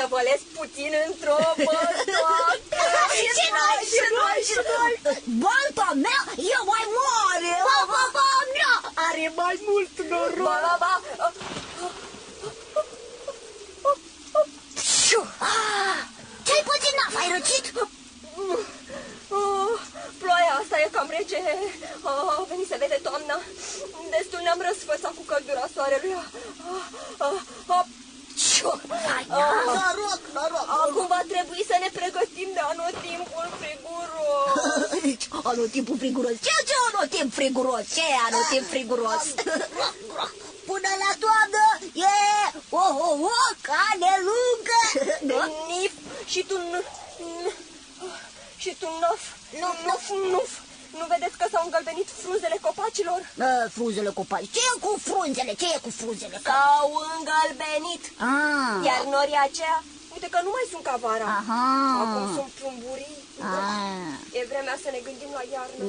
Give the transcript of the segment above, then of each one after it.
tăvălesc puțin într-o băltoacă. Și noi. Balta mea e mai mare. Ba, mea are mai mult noroc. Ba. Ce-ai pățit, Naf? Ai răcit? Ploaia asta e cam rece. A venit să vede toamna. Destul ne-am răsfățat cu căldura soarelui. Noroc. Acum va trebui să ne pregătim de anotimpul friguros. Anotimpul friguros? Ce anotimp friguros? Ce e anotimp friguros? Până la toamnă e o cale lungă. Nif și tu Nuf. Nu vedeți că s-au îngălbenit frunzele copacilor? Frunzele copaci. Ce e cu frunzele? S-au îngălbenit. Iar norii aceia, uite că nu mai sunt ca vara. Acum sunt plumburii. E vremea să ne gândim la iarnă.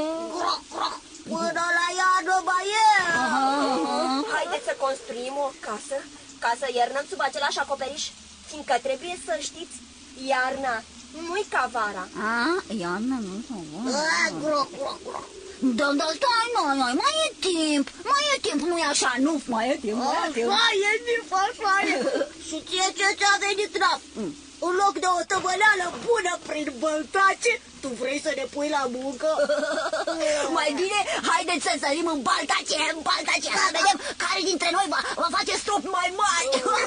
Până la iarnă mai e. Haideți să construim o casă ca să iernăm sub același acoperiș, fiindcă trebuie să știți, iarna nu-i ca vara. Iarna nu-i ca vara. Dar stai, noi, mai e timp, nu-i așa, nu, mai e timp. Mai e timp, așa e. Și ce ți-a venit, Naf? În loc de o tăvăleală bună prin băltace, tu vrei să ne pui la muncă? Mai bine, haideți să sărim în baltace, să vedem care dintre noi va face strop mai mari.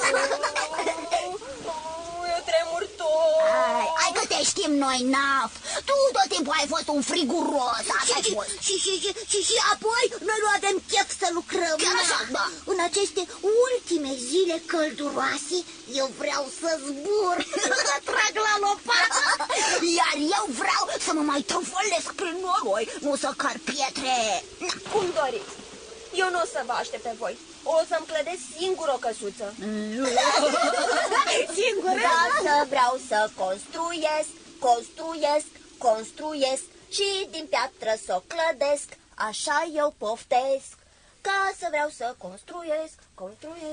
Eu tremur tot. Hai că te știm noi, Naf. Tu tot timpul ai fost un friguros. Și apoi noi nu avem chef să lucrăm. Chiar așa, da. În aceste ultime zile călduroase, eu vreau să zbur, să trag la lopată. Iar eu vreau să mă mai trufălesc prin noroi, nu să car pietre. Cum doriți. Eu nu o să vă aștept pe voi. O să-mi clădesc singur o căsuță. Singur? Dar vreau să construiesc și din piatră să o clădesc. Așa eu poftesc. Ca să vreau să construiesc.